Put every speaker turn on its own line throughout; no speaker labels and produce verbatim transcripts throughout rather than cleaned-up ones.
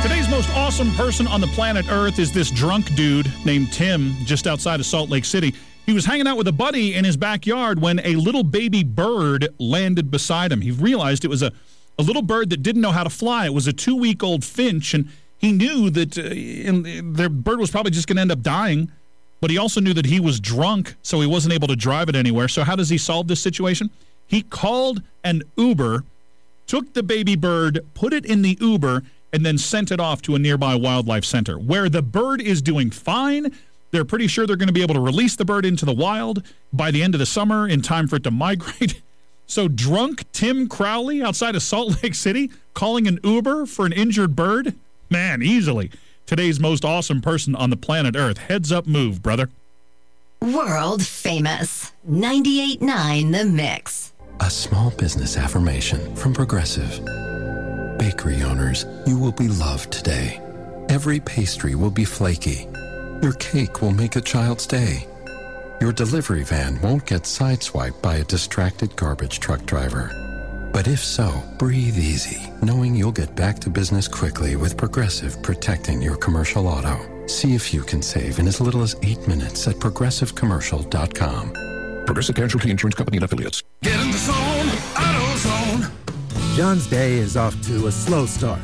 Today's most awesome person on the planet Earth is this drunk dude named Tim, just outside of Salt Lake City. He was hanging out with a buddy in his backyard when a little baby bird landed beside him. He realized it was a, a little bird that didn't know how to fly. It was a two-week-old finch, and he knew that uh, in, the bird was probably just going to end up dying, but he also knew that he was drunk, so he wasn't able to drive it anywhere. So how does he solve this situation? He called an Uber, took the baby bird, put it in the Uber, and then sent it off to a nearby wildlife center, where the bird is doing fine. They're pretty sure they're going to be able to release the bird into the wild by the end of the summer in time for it to migrate. So drunk Tim Crowley outside of Salt Lake City calling an Uber for an injured bird? Man, easily today's most awesome person on the planet Earth. Heads up move, brother.
World famous. ninety-eight point nine The Mix.
A small business affirmation from Progressive. Bakery owners, you will be loved today. Every pastry will be flaky. Your cake will make a child's day. Your delivery van won't get sideswiped by a distracted garbage truck driver. But if so, breathe easy, knowing you'll get back to business quickly with Progressive protecting your commercial auto. See if you can save in as little as eight minutes at progressive commercial dot com.
Progressive Casualty Insurance Company and Affiliates.
Get in the zone, AutoZone.
John's day is off to a slow start.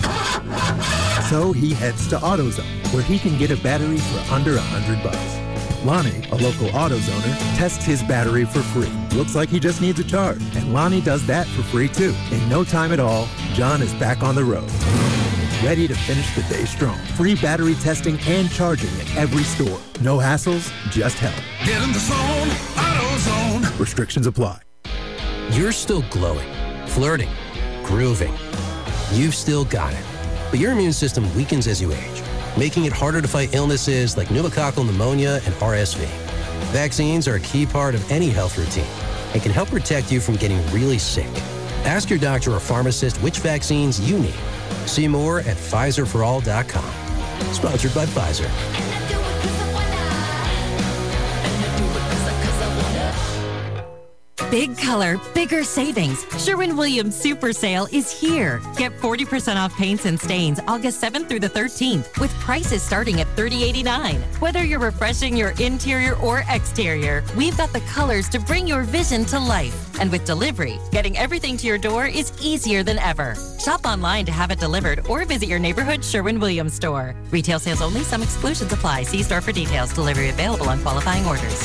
So he heads to AutoZone, where he can get a battery for under a hundred bucks. Lonnie, a local AutoZoner, tests his battery for free. Looks like he just needs a charge, and Lonnie does that for free too. In no time at all, John is back on the road, ready to finish the day strong. Free battery testing and charging at every store. No hassles, just help.
Get in the zone, AutoZone.
Restrictions apply.
You're still glowing, flirting, grooving. You've still got it. But your immune system weakens as you age, making it harder to fight illnesses like pneumococcal pneumonia and R S V. Vaccines are a key part of any health routine and can help protect you from getting really sick. Ask your doctor or pharmacist which vaccines you need. See more at Pfizer for all dot com. Sponsored by Pfizer.
Big color, bigger savings. Sherwin-Williams Super Sale is here. Get forty percent off paints and stains August seventh through the thirteenth with prices starting at thirty dollars and eighty-nine cents. Whether you're refreshing your interior or exterior, we've got the colors to bring your vision to life. And with delivery, getting everything to your door is easier than ever. Shop online to have it delivered or visit your neighborhood Sherwin-Williams store. Retail sales only. Some exclusions apply. See store for details. Delivery available on qualifying orders.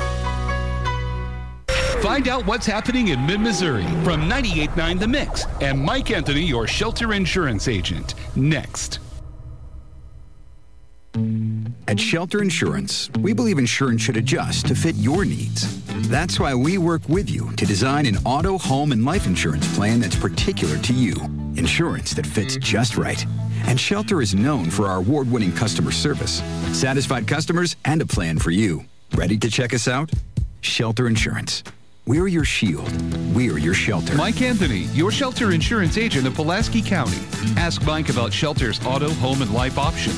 Find out what's happening in mid-Missouri from ninety-eight point nine The Mix and Mike Anthony, your shelter insurance agent. Next.
At Shelter Insurance, we believe insurance should adjust to fit your needs. That's why we work with you to design an auto, home, and life insurance plan that's particular to you. Insurance that fits just right. And Shelter is known for our award-winning customer service, satisfied customers, and a plan for you. Ready to check us out? Shelter Insurance. We're your shield. We're your shelter.
Mike Anthony, your shelter insurance agent of Pulaski County. Ask Mike about Shelter's auto, home, and life options.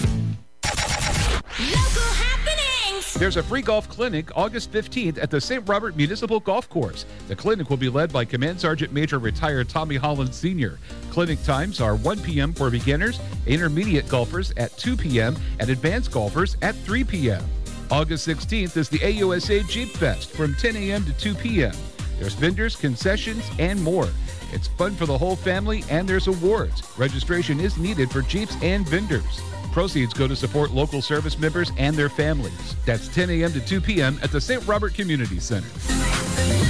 Local happenings.
There's a free golf clinic August fifteenth at the Saint Robert Municipal Golf Course. The clinic will be led by Command Sergeant Major retired Tommy Holland Senior Clinic times are one p.m. for beginners, intermediate golfers at two p.m., and advanced golfers at three p.m. August sixteenth is the A U S A Jeep Fest from ten a.m. to two p.m. There's vendors, concessions, and more. It's fun for the whole family, and there's awards. Registration is needed for Jeeps and vendors. Proceeds go to support local service members and their families. That's ten a.m. to two p.m. at the Saint Robert Community Center.